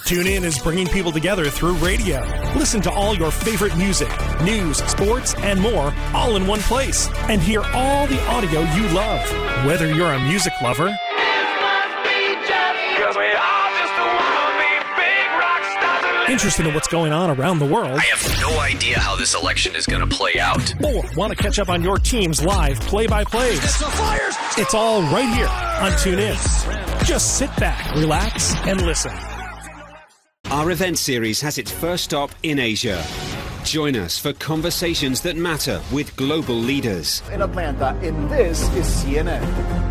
TuneIn is bringing people together through radio. Listen to all your favorite music, news, sports, and more all in one place. And hear all the audio you love. Whether you're a music lover interested in what's going on around the world, I have no idea how this election is going to play out, or want to catch up on your team's live play-by-plays, it's all right here on TuneIn. Just sit back, relax, and listen. Our event series has its first stop in Asia. Join us for conversations that matter with global leaders. In Atlanta, and this is CNN.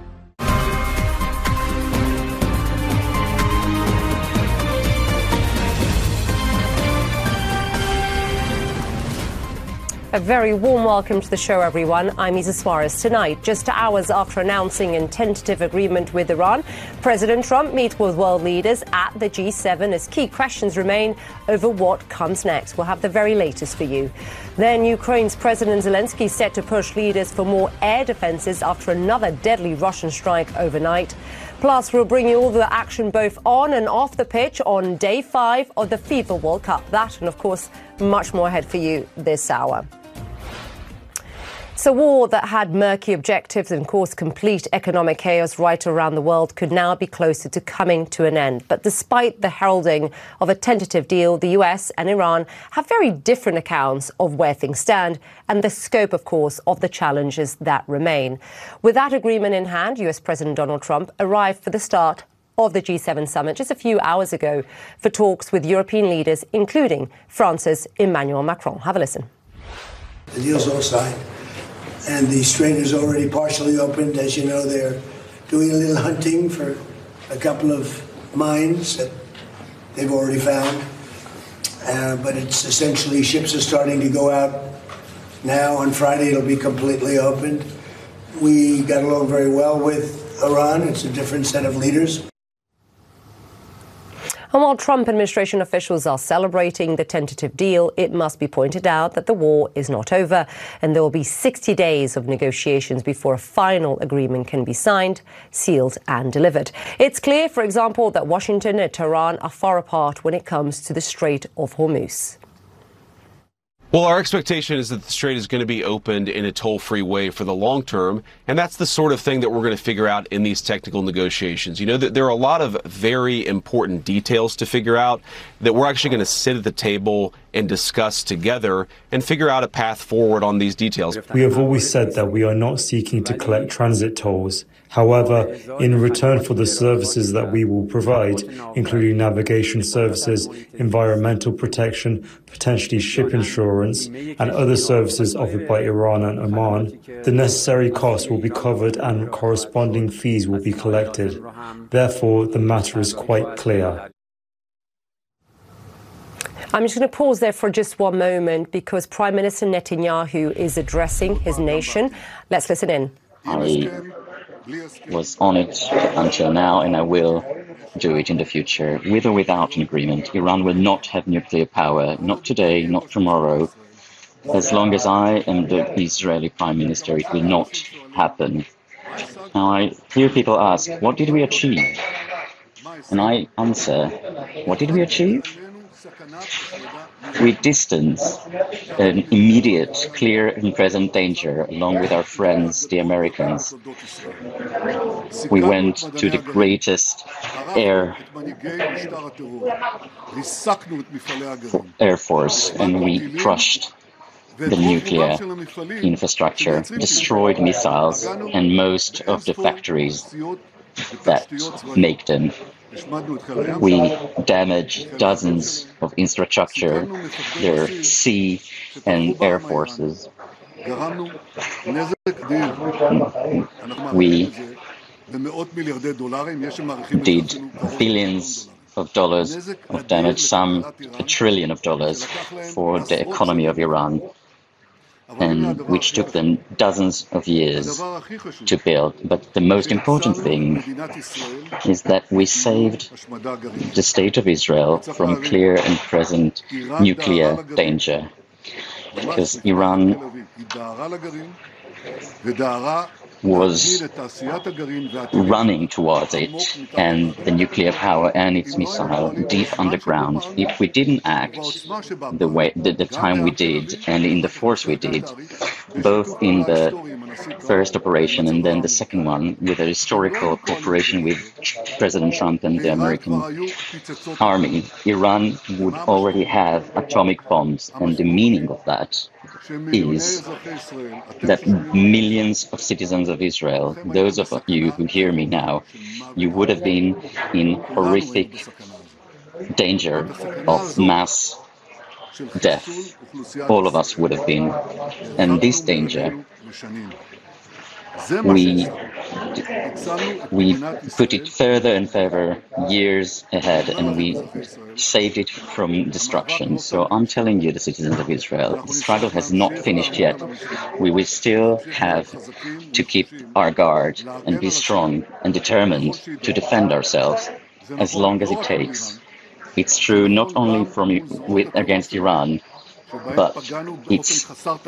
A very warm welcome to the show, everyone. I'm Isa Suarez. Tonight, just hours after announcing a tentative agreement with Iran, President Trump meets with world leaders at the G7 as key questions remain over what comes next. We'll have the very latest for you. Then Ukraine's President Zelensky set to push leaders for more air defenses after another deadly Russian strike overnight. Plus, we'll bring you all the action both on and off the pitch on Day 5 of the FIFA World Cup. That and, of course, much more ahead for you this hour. So, war that had murky objectives and caused complete economic chaos right around the world could now be closer to coming to an end. But despite the heralding of a tentative deal, the US and Iran have very different accounts of where things stand and the scope, of course, of the challenges that remain. With that agreement in hand, US President Donald Trump arrived for the start of the G7 summit just a few hours ago for talks with European leaders, including France's Emmanuel Macron. Have a listen. The deal's all signed. And the strait is already partially opened. As you know, they're doing a little hunting for a couple of mines that they've already found. But it's essentially ships are starting to go out now. On Friday, it'll be completely opened. We got along very well with Iran. It's a different set of leaders. And while Trump administration officials are celebrating the tentative deal, it must be pointed out that the war is not over, and there will be 60 days of negotiations before a final agreement can be signed, sealed and delivered. It's clear, for example, that Washington and Tehran are far apart when it comes to the Strait of Hormuz. Well, our expectation is that the strait is going to be opened in a toll-free way for the long term, and that's the sort of thing that we're going to figure out in these technical negotiations. You know, that there are a lot of very important details to figure out that we're actually going to sit at the table and discuss together and figure out a path forward on these details. We have always said that we are not seeking to collect transit tolls. However, in return for the services that we will provide, including navigation services, environmental protection, potentially ship insurance, and other services offered by Iran and Oman, the necessary costs will be covered and corresponding fees will be collected. Therefore, the matter is quite clear. I'm just going to pause there for just one moment because Prime Minister Netanyahu is addressing his nation. Let's listen in. I was on it until now, and I will do it in the future. With or without an agreement, Iran will not have nuclear power, not today, not tomorrow. As long as I am the Israeli Prime Minister, it will not happen. Now, I hear people ask, what did we achieve? And I answer, what did we achieve? We distance an immediate, clear and present danger along with our friends, the Americans. We went to the greatest air force and we crushed the nuclear infrastructure, destroyed missiles and most of the factories that make them. We damaged dozens of infrastructure, their sea and air forces. We did billions of dollars of damage, some $1 trillion for the economy of Iran, and which took them dozens of years to build. But the most important thing is that we saved the state of Israel from clear and present nuclear danger, because Iran was running towards it, and the nuclear power and its missile deep underground. If we didn't act the time we did and in the force we did, both in the first operation and then the second one with a historical cooperation with President Trump and the American army, Iran would already have atomic bombs, and the meaning of that is that millions of citizens of Israel, those of you who hear me now, you would have been in horrific danger of mass death. All of us would have been. And this danger, we put it further and further years ahead, and we saved it from destruction. So I'm telling you, the citizens of Israel, the struggle has not finished yet. We will still have to keep our guard and be strong and determined to defend ourselves as long as it takes. It's true not only against Iran, but its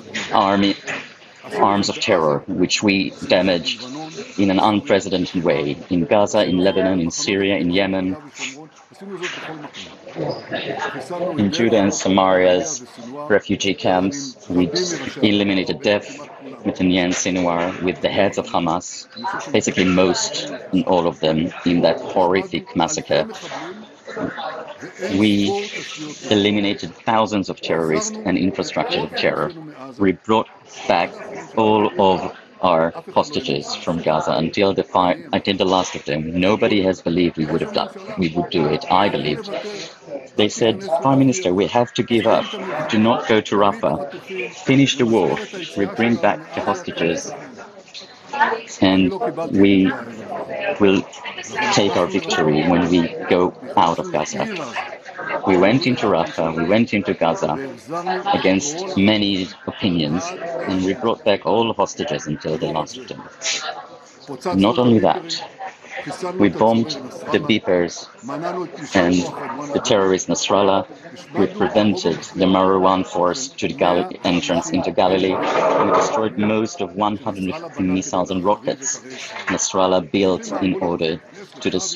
arms of terror, which we damaged in an unprecedented way in Gaza, in Lebanon, in Syria, in Yemen, in Judah and Samaria's refugee camps. We eliminated death, Netanyahu and Sinwar, with the heads of Hamas, basically most and all of them in that horrific massacre. We eliminated thousands of terrorists and infrastructure of terror. We brought back all of our hostages from Gaza until the last of them. Nobody has believed we would do it. I believed. They said, Prime Minister, we have to give up. Do not go to Rafah. Finish the war. We bring back the hostages. And we will take our victory when we go out of Gaza. We went into Rafah, we went into Gaza against many opinions, and we brought back all the hostages until the last of them. Not only that, we bombed the beepers and the terrorist Nasrallah. We prevented the Marwan force to the entrance into Galilee. We destroyed most of 150 missiles and rockets Nasrallah built in order to destroy